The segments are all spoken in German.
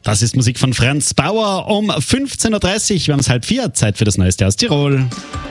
Das ist Musik von Franz Bauer um 15.30 Uhr. Wir haben es 3:30. Zeit für das Neueste aus Tirol.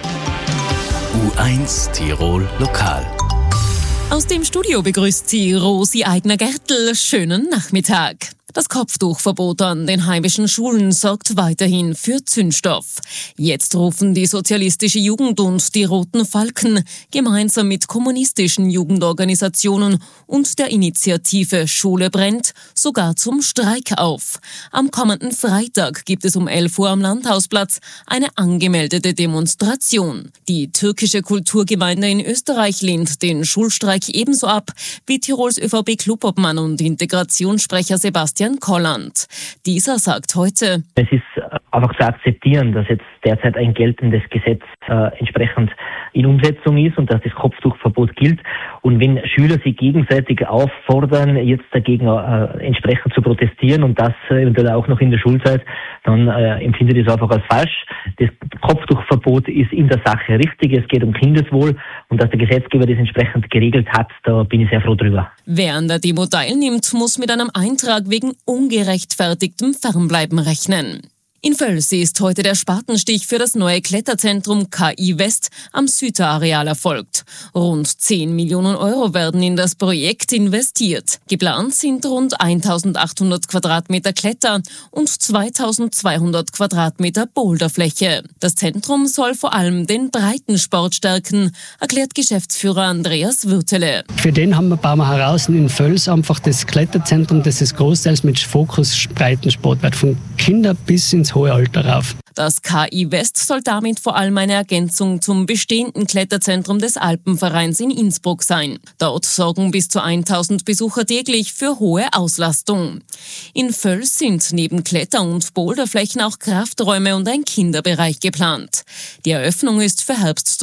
U1 Tirol Lokal. Aus dem Studio begrüßt sie Rosi Eigner-Gertl. Schönen Nachmittag. Das Kopftuchverbot an den heimischen Schulen sorgt weiterhin für Zündstoff. Jetzt rufen die Sozialistische Jugend und die Roten Falken gemeinsam mit kommunistischen Jugendorganisationen und der Initiative Schule brennt sogar zum Streik auf. Am kommenden Freitag gibt es um 11 Uhr am Landhausplatz eine angemeldete Demonstration. Die türkische Kulturgemeinde in Österreich lehnt den Schulstreik ebenso ab wie Tirols ÖVP-Clubobmann und Integrationssprecher Sebastian Kolland. Dieser sagt heute: Es ist einfach zu akzeptieren, dass jetzt derzeit ein geltendes Gesetz entsprechend in Umsetzung ist und dass das Kopftuchverbot gilt. Und wenn Schüler sich gegenseitig auffordern, jetzt dagegen entsprechend zu protestieren und das eventuell auch noch in der Schulzeit, dann empfinde ich das einfach als falsch. Das Kopftuchverbot ist in der Sache richtig. Es geht um Kindeswohl und dass der Gesetzgeber das entsprechend geregelt hat, da bin ich sehr froh drüber. Wer an der Demo teilnimmt, muss mit einem Eintrag wegen ungerechtfertigtem Fernbleiben rechnen. In Völsi ist heute der Spatenstich für das neue Kletterzentrum KI West am Süderareal erfolgt. Rund 10 Millionen Euro werden in das Projekt investiert. Geplant sind rund 1800 Quadratmeter Kletter- und 2200 Quadratmeter Boulderfläche. Das Zentrum soll vor allem den Breitensport stärken, erklärt Geschäftsführer Andreas Würtele. Für den bauen wir heraus in Völs einfach das Kletterzentrum, das ist großteils mit Fokus Breitensport wird, von Kinder bis ins hohe Alter rauf. Das KI West soll damit vor allem eine Ergänzung zum bestehenden Kletterzentrum des Alpenvereins in Innsbruck sein. Dort sorgen bis zu 1000 Besucher täglich für hohe Auslastung. In Völs sind neben Kletter- und Boulderflächen auch Krafträume und ein Kinderbereich geplant. Die Eröffnung ist für Herbst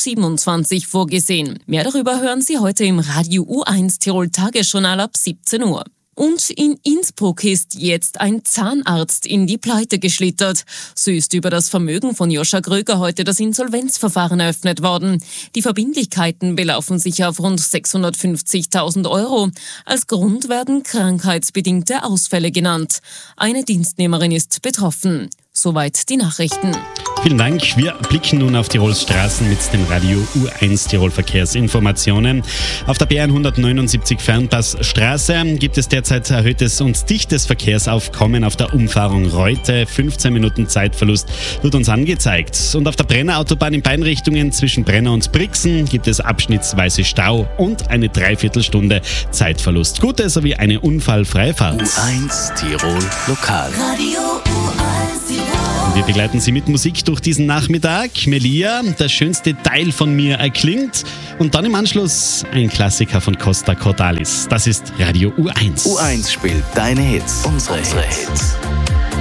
2027 vorgesehen. Mehr darüber hören Sie heute im Radio U1 Tirol Tagesjournal ab 17 Uhr. Und in Innsbruck ist jetzt ein Zahnarzt in die Pleite geschlittert. So ist über das Vermögen von Joscha Gröger heute das Insolvenzverfahren eröffnet worden. Die Verbindlichkeiten belaufen sich auf rund 650.000 Euro. Als Grund werden krankheitsbedingte Ausfälle genannt. Eine Dienstnehmerin ist betroffen. Soweit die Nachrichten. Vielen Dank. Wir blicken nun auf Tirols Straßen mit dem Radio U1 Tirol Verkehrsinformationen. Auf der B179 Fernpassstraße gibt es derzeit erhöhtes und dichtes Verkehrsaufkommen auf der Umfahrung Reute. 15 Minuten Zeitverlust wird uns angezeigt. Und auf der Brenner Autobahn in beiden Richtungen zwischen Brenner und Brixen gibt es abschnittsweise Stau und eine Dreiviertelstunde Zeitverlust. Gute sowie eine unfallfreie Fahrt. U1 Tirol Lokal. Radio U1 Tirol. Wir begleiten Sie mit Musik durch diesen Nachmittag. Melia, das schönste Teil von mir erklingt. Und dann im Anschluss ein Klassiker von Costa Cordalis. Das ist Radio U1. U1 spielt deine Hits, unsere Hits.